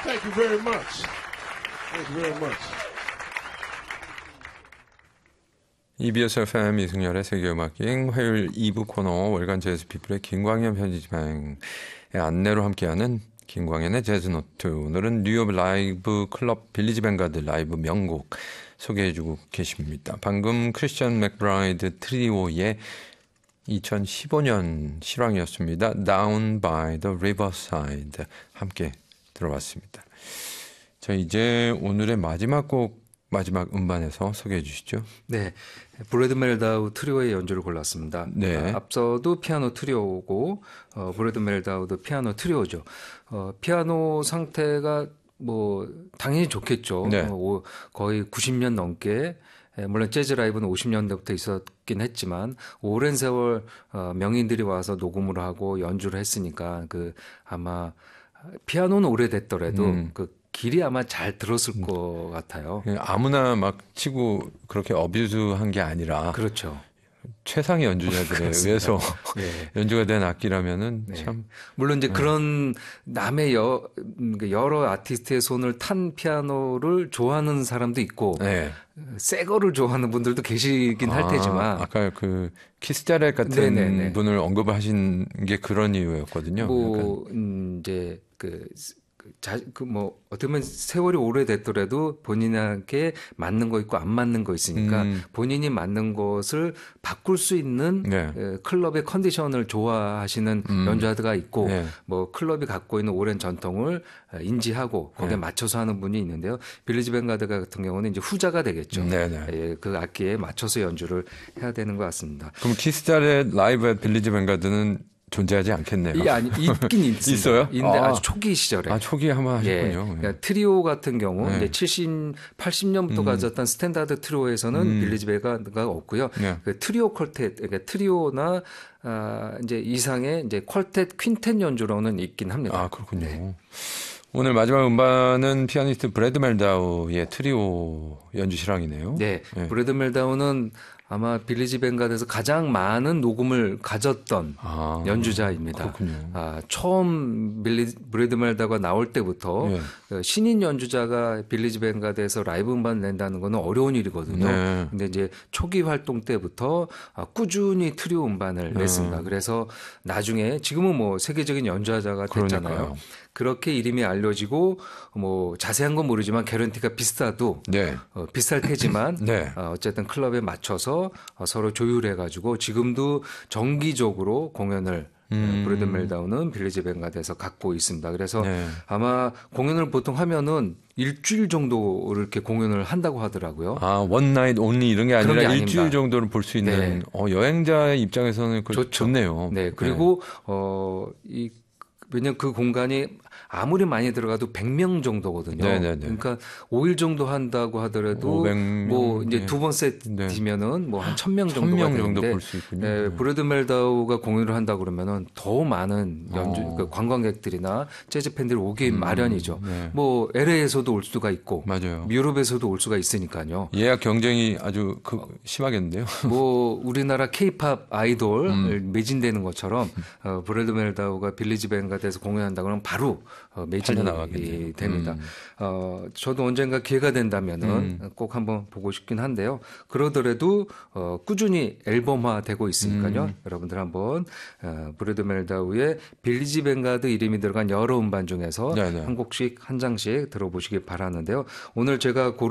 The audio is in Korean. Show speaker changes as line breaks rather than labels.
Thank you very much. Thank you very much.
EBS FM 이승열의 세계음악여행 화요일 2부 코너 월간 재즈 피플의 김광현 편집장의 안내로 함께하는 김광현의 재즈노트. 오늘은 뉴욕 라이브 클럽 빌리지 뱅가드 라이브 명곡 소개해주고 계십니다. 방금 크리스천 맥브라이드 트리오의 2015년 실황이었습니다. Down by the Riverside 함께 들어봤습니다. 자, 이제 오늘의 마지막 곡 마지막 음반에서 소개해 주시죠.
네, 브래드 멜다우 트리오의 연주를 골랐습니다.
네.
앞서도 피아노 트리오고 브래드 멜다우도 피아노 트리오죠. 피아노 상태가 뭐 당연히 좋겠죠.
네.
거의 90년 넘게 물론 재즈 라이브는 50년대부터 있었긴 했지만 오랜 세월 명인들이 와서 녹음을 하고 연주를 했으니까 그 아마 피아노는 오래됐더라도 그 길이 아마 잘 들었을 것 같아요.
아무나 막 치고 그렇게 어뷰즈한 게 아니라
그렇죠.
최상의 연주자들에 의해서
네.
연주가 된 악기라면은
네.
참
물론 이제 그런 남의 여러 아티스트의 손을 탄 피아노를 좋아하는 사람도 있고
네.
새 거를 좋아하는 분들도 계시긴 할 테지만
아까 그 키스 자렛 같은
네네네.
분을 언급하신 게 그런 이유였거든요.
뭐 이제 뭐 어떻게 보면 세월이 오래됐더라도 본인에게 맞는 거 있고 안 맞는 거 있으니까 본인이 맞는 것을 바꿀 수 있는
네.
클럽의 컨디션을 좋아하시는 연주자가 있고
네.
뭐 클럽이 갖고 있는 오랜 전통을 인지하고 거기에 맞춰서 하는 분이 있는데요. 빌리지 뱅가드 같은 경우는 이제 후자가 되겠죠.
네네.
그 악기에 맞춰서 연주를 해야 되는 것 같습니다.
그럼 키스 자렛 라이브 빌리지 뱅가드는 존재하지 않겠네요.
있긴 있습니다.
있어요?
있는데 아주 초기 시절에.
초기에 한번 하셨군요.
예, 그러니까 트리오 같은 경우
네.
이제 80년부터 가졌던 스탠다드 트리오에서는 빌리지 뱅가드가 없고요.
네.
그 트리오 퀄텟, 그러니까 트리오나 이제 이상의 이제 퀄텟 퀸텟 연주로는 있긴 합니다.
그렇군요.
네.
오늘 마지막 음반은 피아니스트 브래드 멜다우의 트리오 연주 실황이네요.
네, 브래드 멜다우는 아마 빌리지 뱅가드에서 가장 많은 녹음을 가졌던 연주자입니다.
그렇군요.
처음 브래드 멜다우가 나올 때부터 신인 연주자가 빌리지 뱅가드에서 라이브 음반을 낸다는 거는 어려운 일이거든요.
네.
근데 이제 초기 활동 때부터 꾸준히 트리오 음반을 냈습니다. 그래서 나중에 지금은 뭐 세계적인 연주자가 됐잖아요.
그러니까요.
그렇게 이름이 알려지고 뭐 자세한 건 모르지만 개런티가 비슷해도
네.
비쌀 테지만
네.
어쨌든 클럽에 맞춰서 서로 조율해가지고 지금도 정기적으로 공연을 브래드 멜다우는 빌리지 뱅가드에서 갖고 있습니다. 그래서
네.
아마 공연을 보통 하면은 일주일 정도 이렇게 공연을 한다고 하더라고요.
원 나잇 온리 이런 게
그런 게
아니라
아닙니다.
일주일 정도를 볼 수 있는 여행자의 입장에서는 좋네요.
네. 그리고 왜냐면 그 공간이 아무리 많이 들어가도 100명 정도거든요.
네네네.
그러니까 5일 정도 한다고 하더라도
500명,
뭐 이제
네.
두 번 세트면은 뭐 한 1000명 정도가
1000명 정도
되는데
볼 수 있군요.
네, 브래드 멜다우가 공연을 한다 그러면은 더 많은 그 관광객들이나 재즈 팬들이 오기 마련이죠.
네.
뭐 LA에서도 올 수가 있고
맞아요.
유럽에서도 올 수가 있으니까요.
예약 경쟁이 아주 심하겠는데요.
뭐 우리나라 케이팝 아이돌 매진되는 것처럼 브래드 멜다우가 빌리지 뱅가드에서 공연한다 그러면 바로 매진이 됩니다. 저도 언젠가 기회가 된다면은 꼭 한번 보고 싶긴 한데요. 그러더라도 꾸준히 앨범화되고 있으니까요. 여러분들 한번 브래드 멜다우의 빌리지 뱅가드 이름이 들어간 여러 음반 중에서
네네.
한 곡씩 한 장씩 들어보시기 바라는데요. 오늘 제가